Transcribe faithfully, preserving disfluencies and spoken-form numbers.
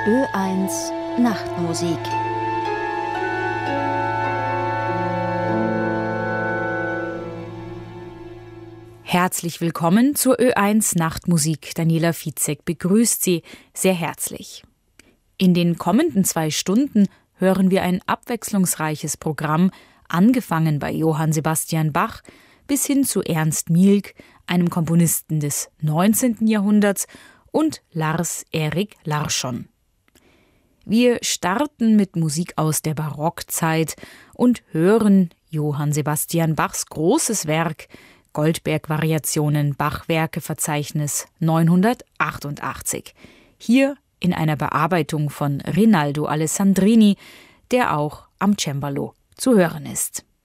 Ö eins Nachtmusik. Herzlich willkommen zur Ö eins Nachtmusik. Daniela Fitzek begrüßt Sie sehr herzlich. In den kommenden zwei Stunden hören wir ein abwechslungsreiches Programm, angefangen bei Johann Sebastian Bach bis hin zu Ernst Mielck, einem Komponisten des neunzehnten Jahrhunderts, und Lars Erik Larsson. Wir starten mit Musik aus der Barockzeit und hören Johann Sebastian Bachs großes Werk Goldberg-Variationen Bachwerke-Verzeichnis neunhundertachtundachtzig. Hier in einer Bearbeitung von Rinaldo Alessandrini, der auch am Cembalo zu hören ist.